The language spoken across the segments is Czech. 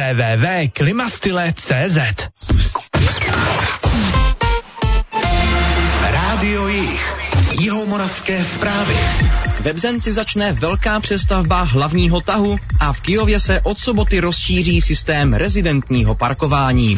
www.klimastyle.cz. Rádio Jih. Jihomoravské zprávy. V Bebzenci začne velká přestavba hlavního tahu a v Kyjově se od soboty rozšíří systém rezidentního parkování.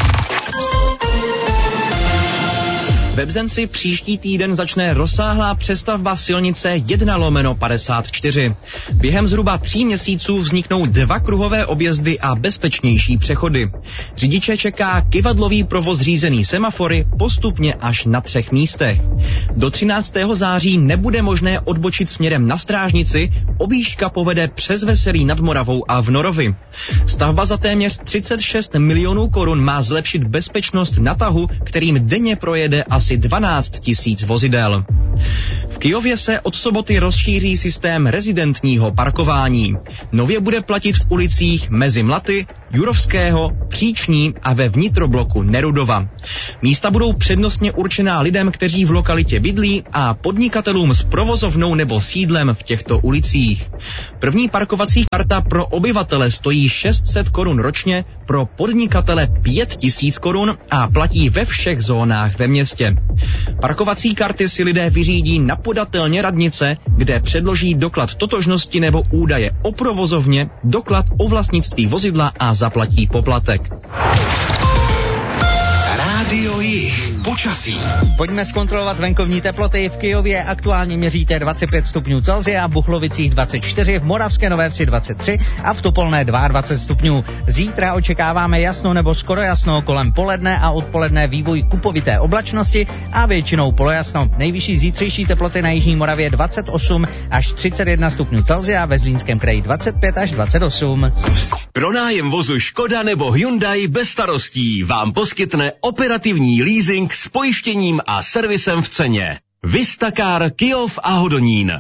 V Bebzenci příští týden začne rozsáhlá přestavba silnice 1/54. Během zhruba 3 měsíců vzniknou 2 kruhové objezdy a bezpečnější přechody. Řidiče čeká kyvadlový provoz řízený semafory postupně až na 3 místech. Do 13. září nebude možné odbočit směrem na Strážnici, objížďka povede přes Veselí nad Moravou a v Norovi. Stavba za téměř 36 milionů korun má zlepšit bezpečnost na tahu, kterým denně projede asi 12 000 vozidel. V Kyjově se od soboty rozšíří systém rezidentního parkování. Nově bude platit v ulicích mezi Mlaty, Jurovského, Příční a ve vnitrobloku Nerudova. Místa budou přednostně určená lidem, kteří v lokalitě bydlí, a podnikatelům s provozovnou nebo sídlem v těchto ulicích. První parkovací karta pro obyvatele stojí 600 korun ročně, pro podnikatele 5 000 korun a platí ve všech zónách ve městě. Parkovací karty si lidé vyřídí na podatelně radnice, kde předloží doklad totožnosti nebo údaje o provozovně, doklad o vlastnictví vozidla a zaplatí poplatek. Rádio Jih. Počasí. Pojďme zkontrolovat venkovní teploty. V Kyjově aktuálně měříte 25 stupňů Celsia, v Buchlovicích 24, v Moravské Nové Vsi 23 a v Topolné 22 stupňů. Zítra očekáváme jasno nebo skoro jasno, kolem poledne a odpoledne vývoj kupovité oblačnosti a většinou polojasno. Nejvyšší zítřejší teploty na jižní Moravě 28 až 31 stupňů Celsia, ve Zlínském kraji 25 až 28. Pronájem vozu Škoda nebo Hyundai bez starostí vám poskytne operativní leasing s pojištěním a servisem v ceně. Vistacar, Kyjov a Hodonín.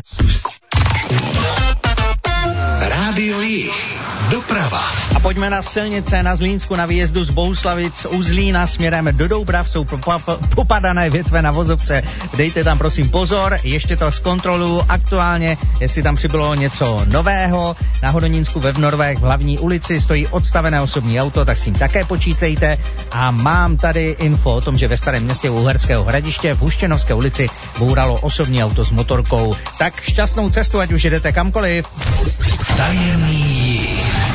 Rádio Jih. Doprava. A pojďme na silnice. Na Zlínsku na výjezdu z Bohuslavic u Zlína směrem do Doubrav jsou popadané větve na vozovce. Dejte tam prosím pozor, ještě to zkontroluju aktuálně, jestli tam přibylo něco nového. Na Hodonínsku ve Vnorvech v hlavní ulici stojí odstavené osobní auto, tak s tím také počítejte. A mám tady info o tom, že ve Starém Městě u Uherského Hradiště v Huštěnovské ulici bouralo osobní auto s motorkou. Tak šťastnou cestu, ať už jedete kamkoliv. Tajemný.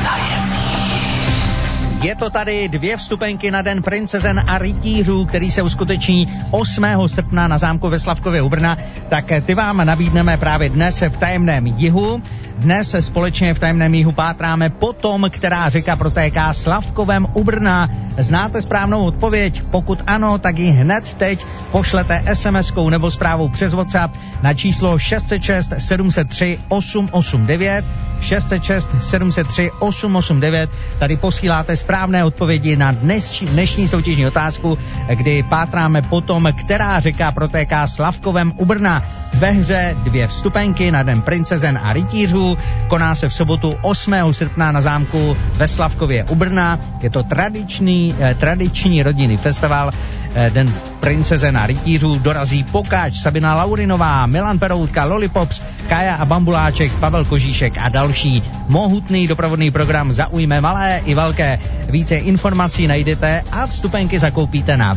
Je to tady 2 vstupenky na Den princezen a rytířů, který se uskuteční 8. srpna na zámku ve Slavkově u Brna, tak ty vám nabídneme právě dnes v Tajemném jihu. Dnes společně v Tajemném jihu pátráme po tom, která řeka protéká Slavkovem u Brna. Znáte správnou odpověď? Pokud ano, tak ji hned teď pošlete SMS-kou nebo zprávou přes WhatsApp na číslo 606 703 889. 606 703 889. Tady posíláte správné odpovědi na dnešní soutěžní otázku, kdy pátráme po tom, která řeka protéká Slavkovem u Brna. Ve hře 2 vstupenky na Den princezen a rytířů. Koná se v sobotu 8. srpna na zámku ve Slavkově u Brna. Je to tradiční rodinný festival. Den princezen a rytířů. Dorazí Pokáč, Sabina Laurinová, Milan Peroutka, Lollipops, Kaja a Bambuláček, Pavel Kožíšek a další. Mohutný doprovodný program zaujme malé i velké. Více informací najdete a vstupenky zakoupíte na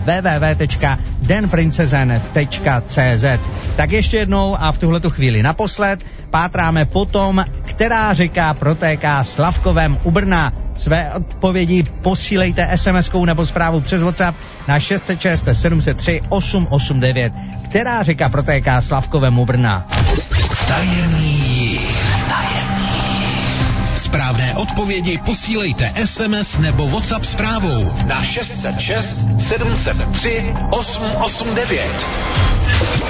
www.denprincezen.cz. Tak ještě jednou a v tuhletu chvíli naposled pátráme potom, která řeka protéká Slavkovem u Brna. Své odpovědi posílejte SMS-kou nebo zprávu přes WhatsApp na 606 703 889. Která řeka protéká Slavkovem u Brna? Tajemný. Správné odpovědi posílejte SMS nebo WhatsApp zprávou na 606 703 889.